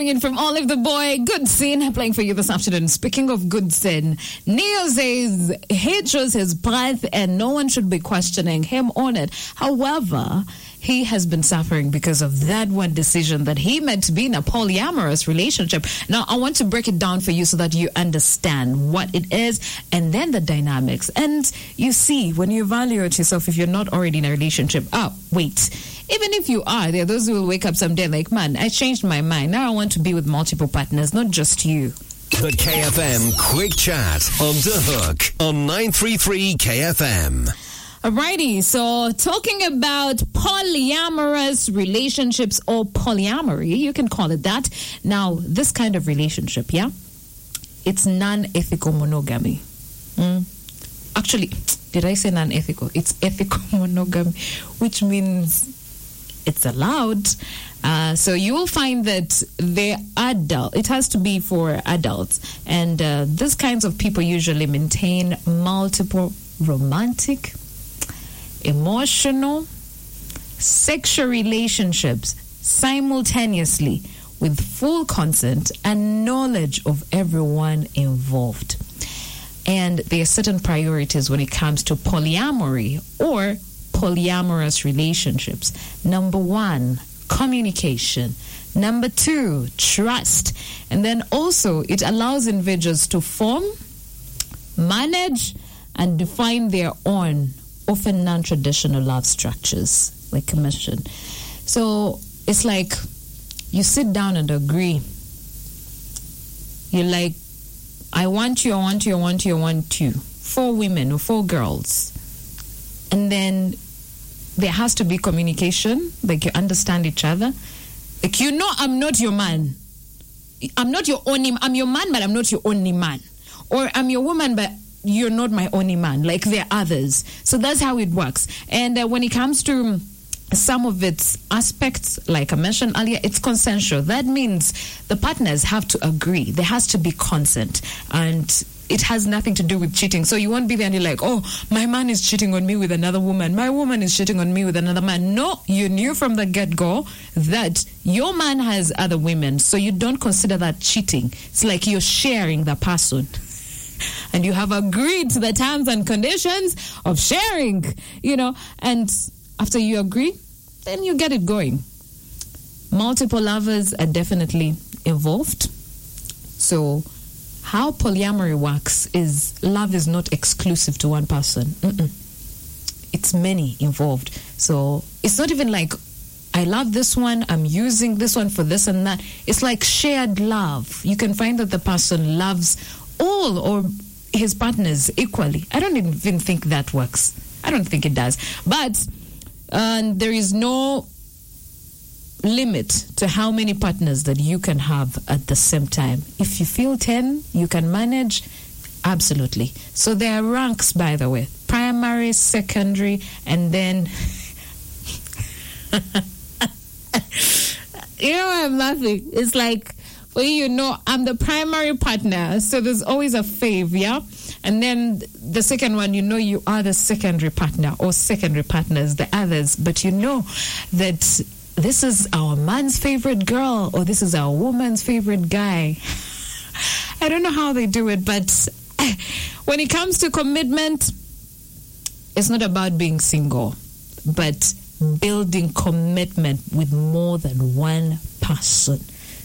coming in from Olive the Boy. Good Sin playing for you this afternoon. Speaking of good sin, Neo says he chose his path and no one should be questioning him on it. However, he has been suffering because of that one decision that he meant to be in a polyamorous relationship. Now, I want to break it down for you so that you understand what it is and then the dynamics. And you see, when you evaluate yourself, if you're not already in a relationship, wait. Even if you are, there are those who will wake up someday like, man, I changed my mind. Now I want to be with multiple partners, not just you. The KFM Quick Chat on The Hook on 933 KFM. Alrighty, so talking about polyamorous relationships or polyamory, you can call it that. Now, this kind of relationship, it's non-ethical monogamy. Actually, did I say non-ethical? It's ethical monogamy, which means it's allowed. So you will find that they're adult. It has to be for adults. And these kinds of people usually maintain multiple romantic, emotional, sexual relationships simultaneously with full consent and knowledge of everyone involved. And there are certain priorities when it comes to polyamory or polyamorous relationships. Number 1, communication. Number 2, trust. And then also it allows individuals to form, manage, and define their own, often non-traditional love structures, like I mentioned. So it's like you sit down and agree. You're like, I want you, I want you, I want you, I want you. 4 women or 4 girls. And then there has to be communication, like you understand each other. Like, you know, I'm not your man. I'm not your only, I'm your man, but I'm not your only man. Or I'm your woman, but you're not my only man. Like, there are others. So that's how it works. And when it comes to some of its aspects, like I mentioned earlier, it's consensual. That means the partners have to agree. There has to be consent. And it has nothing to do with cheating. So you won't be there and you're like, oh, my man is cheating on me with another woman. My woman is cheating on me with another man. No, you knew from the get-go that your man has other women. So you don't consider that cheating. It's like you're sharing the person. And you have agreed to the terms and conditions of sharing, and after you agree, then you get it going. Multiple lovers are definitely involved. So how polyamory works is love is not exclusive to one person. It's many involved. So it's not even like, I love this one, I'm using this one for this and that. It's like shared love. You can find that the person loves all or his partners equally. I don't even think that works. I don't think it does. But there is no limit to how many partners that you can have at the same time. If you feel 10, you can manage, absolutely. So there are ranks, by the way. Primary, secondary, and then... I'm laughing. It's like, I'm the primary partner, so there's always a fave, And then the second one, you are the secondary partner or secondary partners, the others, but you know that this is our man's favorite girl or this is our woman's favorite guy. I don't know how they do it, but when it comes to commitment, it's not about being single, but building commitment with more than one person.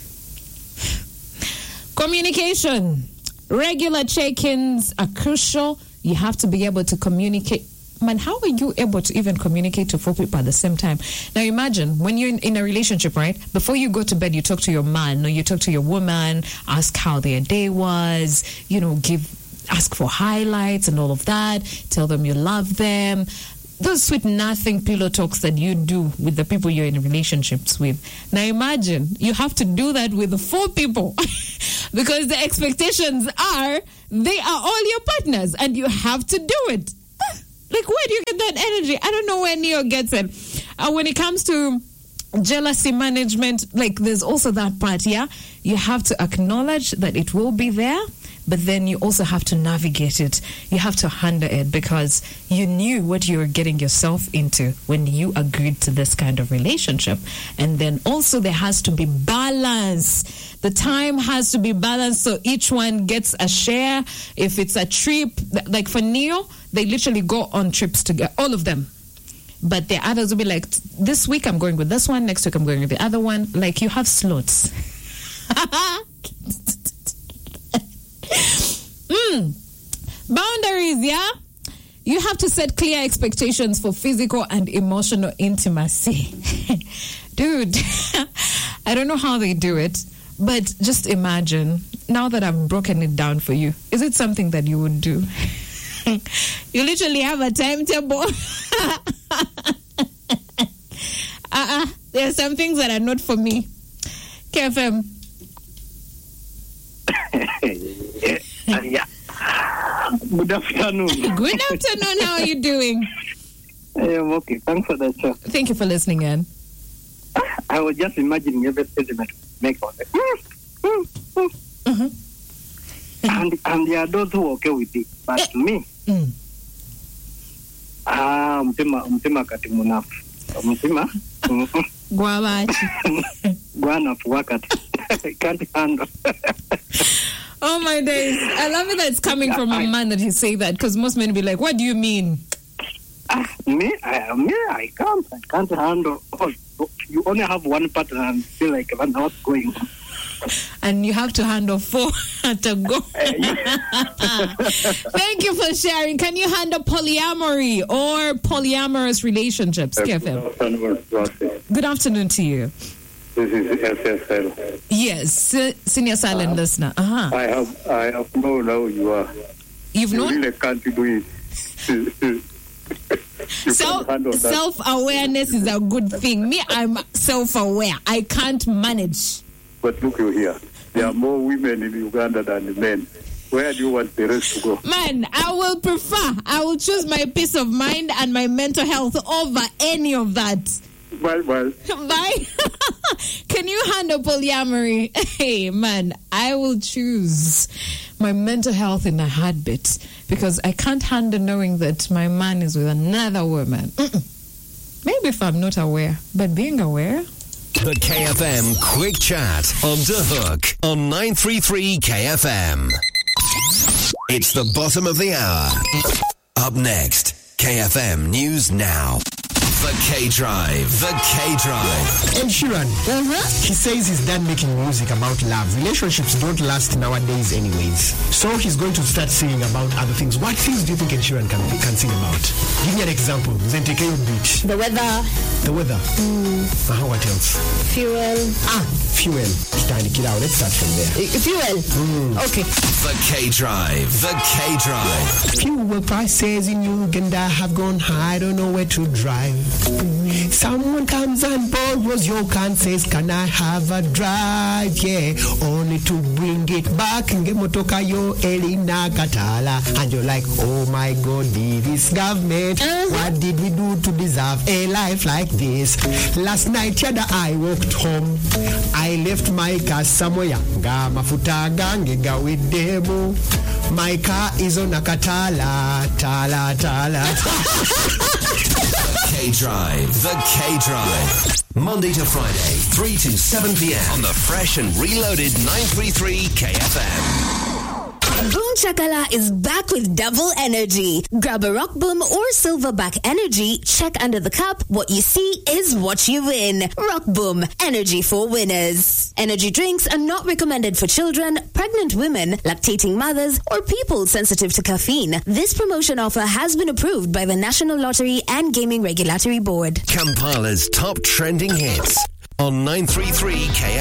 Communication. Regular check-ins are crucial. You have to be able to communicate. Man, how are you able to even communicate to 4 people at the same time? Now imagine when you're in a relationship, right? Before you go to bed, you talk to your man or you talk to your woman, ask how their day was, ask for highlights and all of that. Tell them you love them. Those sweet nothing pillow talks that you do with the people you're in relationships with. Now imagine you have to do that with 4 people because the expectations are they are all your partners and you have to do it. Like, where do you get that energy? I don't know where Neo gets it. When it comes to jealousy management, like there's also that part, You have to acknowledge that it will be there. but then you also have to navigate it. You have to handle it because you knew what you were getting yourself into when you agreed to this kind of relationship. And then also there has to be balance. The time has to be balanced so each one gets a share. If it's a trip, like for Neo, they literally go on trips together, all of them. But the others will be like, this week I'm going with this one, next week I'm going with the other one. Like, you have slots. Boundaries, yeah? You have to set clear expectations for physical and emotional intimacy. Dude, I don't know how they do it, but just imagine, now that I've broken it down for you, is it something that you would do? You literally have a timetable. There are some things that are not for me. KFM. Yeah. Good afternoon. Good afternoon. How are you doing? I'm okay. Thanks for that, sir. Thank you for listening in. I was just imagining every statement make on it. And there are those who are okay with it. But me, mtima kati munafu. Mtima? Guavachi. Guanafu wakati. I can't handle. Oh my days. I love it that it's coming from a man that he say that, because most men be like, what do you mean? I can't handle. Oh, you only have one partner and feel like I'm not going. And you have to handle 4 to go. Thank you for sharing. Can you handle polyamory or polyamorous relationships? Good afternoon to you. This is SSL. Yes, senior silent listener. I have known how you are. You've known? You really can't do it. Self-awareness is a good thing. Me, I'm self-aware. I can't manage. But look you here. There are more women in Uganda than men. Where do you want the rest to go? Man, I will choose my peace of mind and my mental health over any of that. Bye. Bye. Can you handle polyamory? Hey, man, I will choose my mental health in a heartbeat because I can't handle knowing that my man is with another woman. Maybe if I'm not aware, but being aware. The KFM Quick Chat on The Hook on 933 KFM. It's the bottom of the hour. Up next, KFM News Now. The K-Drive. Ed Sheeran, he says he's done making music about love. Relationships don't last nowadays anyways. So he's going to start singing about other things. What things do you think Ed Sheeran can sing about? Give me an example. Zentekeo beach. The weather. What else? Fuel. Fuel. Let's start from there. Fuel. Okay. The K-Drive. Fuel prices in Uganda have gone high. I don't know where to drive. Someone comes and borrows your can, says, can I have a drive? Yeah, only to bring it back. Ngemotoka yo Elina Katala. And you're like, oh my God, this government, what did we do to deserve a life like this? Last night, Yada, I walked home. I left my car somewhere. Ga mafuta gangega with demo. My car is on a Katala. Tala. The K-Drive. Monday to Friday, 3 to 7 p.m. on the fresh and reloaded 933 KFM. Boom Chakala is back with double energy. Grab a Rock Boom or Silverback Energy. Check under the cup. What you see is what you win. Rock Boom, energy for winners. Energy drinks are not recommended for children, pregnant women, lactating mothers, or people sensitive to caffeine. This promotion offer has been approved by the National Lottery and Gaming Regulatory Board. Kampala's top trending hits on 933 KFM.